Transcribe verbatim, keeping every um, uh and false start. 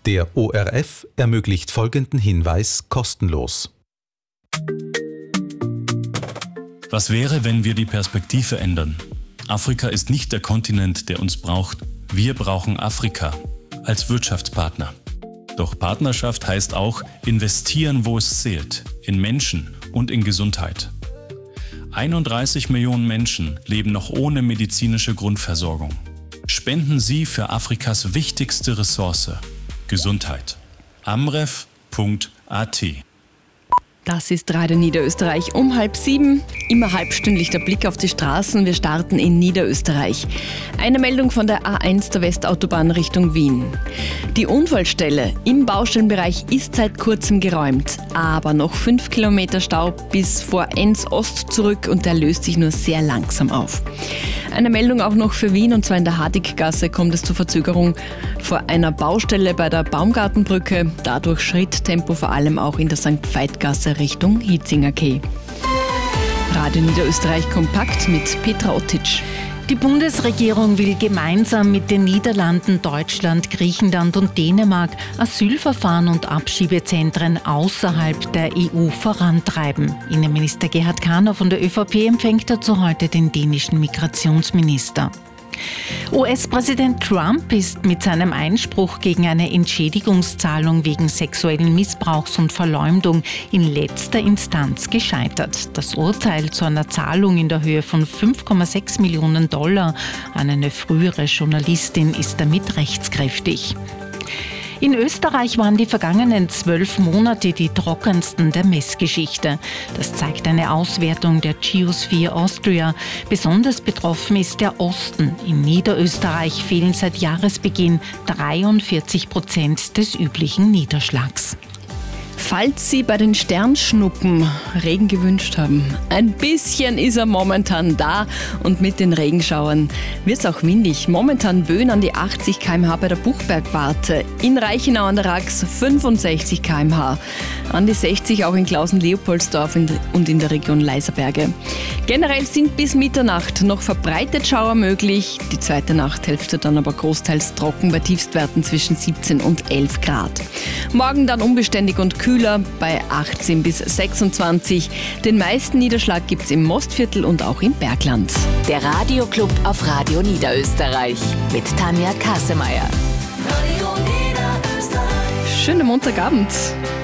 Der O R F ermöglicht folgenden Hinweis kostenlos. Was wäre, wenn wir die Perspektive ändern? Afrika ist nicht der Kontinent, der uns braucht. Wir brauchen Afrika als Wirtschaftspartner. Doch Partnerschaft heißt auch investieren, wo es zählt, in Menschen und in Gesundheit. einunddreißig Millionen Menschen leben noch ohne medizinische Grundversorgung. Spenden Sie für Afrikas wichtigste Ressource, Gesundheit. amref punkt a t. Das ist Radio Niederösterreich um halb sieben. Immer halbstündlich der Blick auf die Straßen. Wir starten in Niederösterreich. Eine Meldung von der A eins der Westautobahn Richtung Wien. Die Unfallstelle im Baustellenbereich ist seit kurzem geräumt. Aber noch fünf Kilometer Stau bis vor Enns Ost zurück und der löst sich nur sehr langsam auf. Eine Meldung auch noch für Wien, und zwar in der Hardiggasse kommt es zur Verzögerung vor einer Baustelle bei der Baumgartenbrücke. Dadurch Schritttempo vor allem auch in der Sankt Veit-Gasse Richtung Hietzinger Quai. Radio Niederösterreich kompakt mit Petra Ottitsch. Die Bundesregierung will gemeinsam mit den Niederlanden, Deutschland, Griechenland und Dänemark Asylverfahren und Abschiebezentren außerhalb der E U vorantreiben. Innenminister Gerhard Kahner von der ÖVP empfängt dazu heute den dänischen Migrationsminister. U S-Präsident Trump ist mit seinem Einspruch gegen eine Entschädigungszahlung wegen sexuellen Missbrauchs und Verleumdung in letzter Instanz gescheitert. Das Urteil zu einer Zahlung in der Höhe von fünf Komma sechs Millionen Dollar an eine frühere Journalistin ist damit rechtskräftig. In Österreich waren die vergangenen zwölf Monate die trockensten der Messgeschichte. Das zeigt eine Auswertung der Geosphere Austria. Besonders betroffen ist der Osten. In Niederösterreich fehlen seit Jahresbeginn dreiundvierzig Prozent des üblichen Niederschlags. Falls Sie bei den Sternschnuppen Regen gewünscht haben, ein bisschen ist er momentan da, und mit den Regenschauern wird es auch windig. Momentan Böen an die achtzig Kilometer pro Stunde bei der Buchbergwarte, in Reichenau an der Rax fünfundsechzig Kilometer pro Stunde, an die sechzig auch in Klausen-Leopoldsdorf und in der Region Leiserberge. Generell sind bis Mitternacht noch verbreitet Schauer möglich, die zweite Nachthälfte dann aber großteils trocken bei Tiefstwerten zwischen siebzehn und elf Grad. Morgen dann unbeständig und kühler bei achtzehn bis sechsundzwanzig. Den meisten Niederschlag gibt es im Mostviertel und auch im Bergland. Der Radioclub auf Radio Niederösterreich mit Tanja Kassemeyer. Schönen Montagabend.